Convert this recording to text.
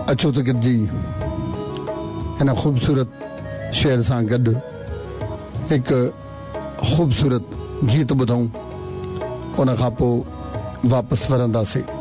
अचो त गॾिजी हिन ख़ूबसूरत शेर सां गॾु हिकु ख़ूबसूरत गीत ॿुधूं, उन खां पोइ वापसि वरंदासीं।